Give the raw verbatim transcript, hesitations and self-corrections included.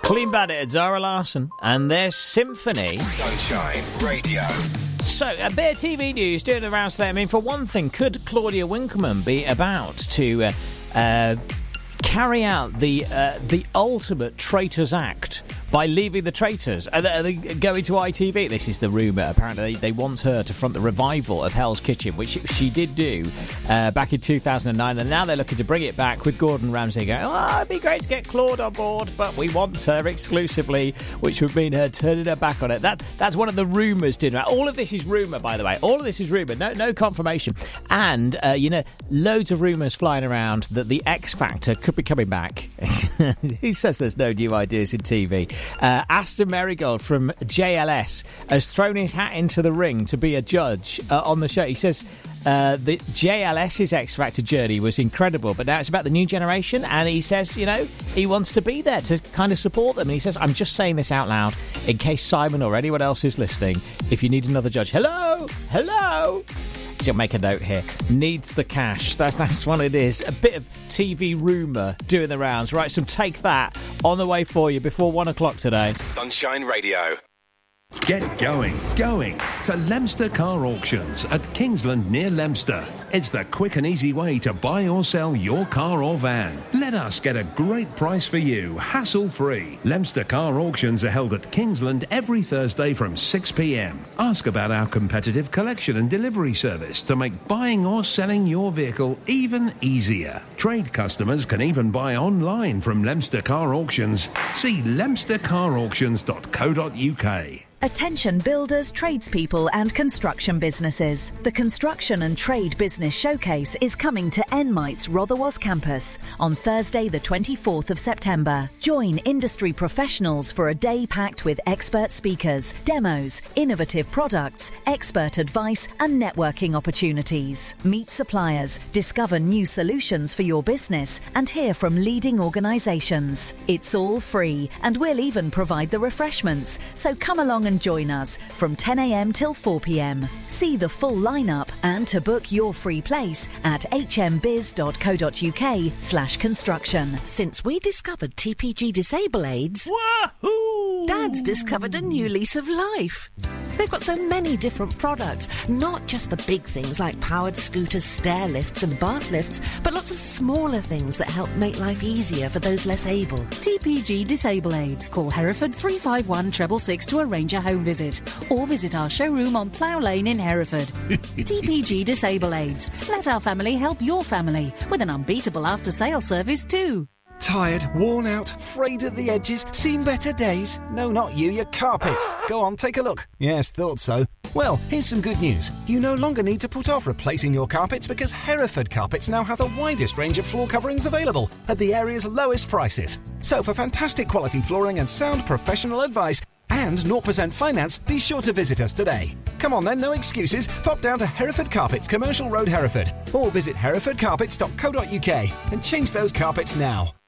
Clean Bandit, Zara Larsson, and their Symphony. Sunshine Radio. So, a bit of T V news doing the rounds today. I mean, for one thing, could Claudia Winkleman be about to uh, uh, carry out the uh, the ultimate traitors act by leaving the traitors? Are they, are they going to I T V? This is the rumour. Apparently, they, they want her to front the revival of Hell's Kitchen, which she did do uh, back in two thousand nine, and now they're looking to bring it back with Gordon Ramsay going, oh, it'd be great to get Claude on board, but we want her exclusively, which would mean her turning her back on it. That That's one of the rumours, didn't it? All of this is rumour, by the way. All of this is rumour. No, no confirmation. And, uh, you know, loads of rumours flying around that the X Factor could be coming back. Who says there's no new ideas in T V? Uh, Aston Marigold from J L S has thrown his hat into the ring to be a judge uh, on the show. He says uh, that JLS's X Factor journey was incredible, but now it's about the new generation, and he says, you know, he wants to be there to kind of support them. And he says, I'm just saying this out loud in case Simon or anyone else is listening. If you need another judge, hello, hello. So make a note here. Needs the cash. That's, that's what it is. A bit of T V rumour doing the rounds. Right, so take that on the way for you before one o'clock today. Sunshine Radio. Get going, going to Leicester Car Auctions at Kingsland near Leicester. It's the quick and easy way to buy or sell your car or van. Let us get a great price for you, hassle-free. Leicester Car Auctions are held at Kingsland every Thursday from six p.m. Ask about our competitive collection and delivery service to make buying or selling your vehicle even easier. Trade customers can even buy online from Leicester Car Auctions. See leicester car auctions dot co dot uk. Attention builders, tradespeople and construction businesses. The Construction and Trade Business Showcase is coming to Enmite's Rotherwas campus on Thursday the twenty-fourth of September. Join industry professionals for a day packed with expert speakers, demos, innovative products, expert advice and networking opportunities. Meet suppliers, discover new solutions for your business and hear from leading organisations. It's all free and we'll even provide the refreshments, so come along and join us from ten a.m. till four p.m. See the full lineup and to book your free place at h m biz dot co dot uk slash construction. Since we discovered T P G Disable Aids, Wahoo! Dad's discovered a new lease of life. They've got so many different products, not just the big things like powered scooters, stair lifts and bath lifts, but lots of smaller things that help make life easier for those less able. T P G Disable Aids. Call Hereford three five one six six six to arrange a home visit, or visit our showroom on Plough Lane in Hereford. T P G Disable Aids. Let our family help your family with an unbeatable after-sales service too. Tired, worn out, frayed at the edges, seen better days? No, not you, your carpets. Go on, take a look. Yes, thought so. Well, here's some good news. You no longer need to put off replacing your carpets because Hereford Carpets now have the widest range of floor coverings available at the area's lowest prices. So for fantastic quality flooring and sound professional advice and zero percent finance, be sure to visit us today. Come on then, no excuses. Pop down to Hereford Carpets, Commercial Road, Hereford, or visit hereford carpets dot co dot uk and change those carpets now.